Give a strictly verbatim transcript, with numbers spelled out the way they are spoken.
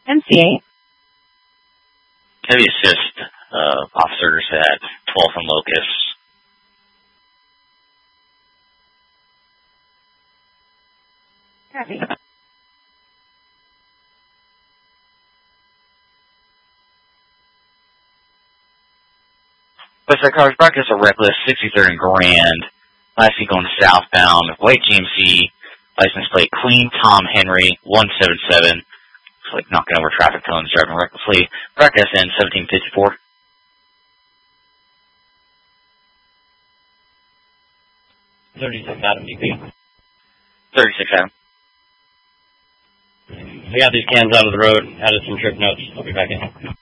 M C eight. Heavy assist uh, officers at twelfth and Locust. Copy. Westside Cars Broadcast are Reckless, sixty-third and Grand. Last week going southbound, white G M C, license plate Queen Tom Henry, one seven seven. Looks like knocking over traffic cones, driving recklessly. Broadcast in seventeen fifty-four. thirty-six Adam, D P. thirty-six Adam. We got these cans out of the road, added some trip notes. I'll be back in.